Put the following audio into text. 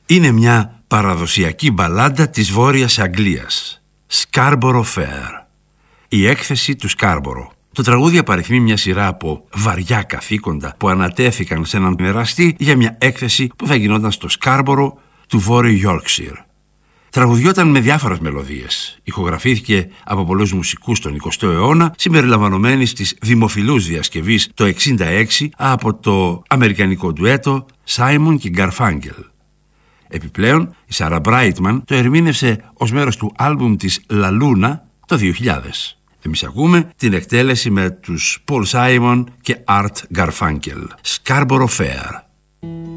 είναι μια παραδοσιακή μπαλάντα της Βόρειας Αγγλίας, Scarborough Fair, η έκθεση του Σκάρμπορο. Το τραγούδι απαριθμεί μια σειρά από βαριά καθήκοντα που ανατέθηκαν σε έναν εραστή για μια έκθεση που θα γινόταν στο Σκάρμπορο του Βόρειου Yorkshire. Τραγουδιόταν με διάφορες μελωδίες. Ηχογραφήθηκε από πολλούς μουσικούς τον 20ο αιώνα, συμπεριλαμβανομένης της δημοφιλούς διασκευής το 1966 από το αμερικανικό ντουέτο Simon και Garfunkel. Επιπλέον, η Sarah Brightman το ερμήνευσε ως μέρος του άλμπουμ της La Luna το 2000. Εμείς ακούμε την εκτέλεση με τους Paul Simon και Art Garfunkel, Scarborough Fair.